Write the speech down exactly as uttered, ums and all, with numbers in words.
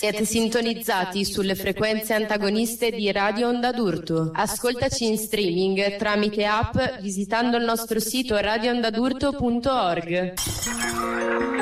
Siete sintonizzati sulle frequenze antagoniste di Radio Onda d'Urto. Ascoltaci in streaming tramite app visitando il nostro sito radio onda d'urto punto org.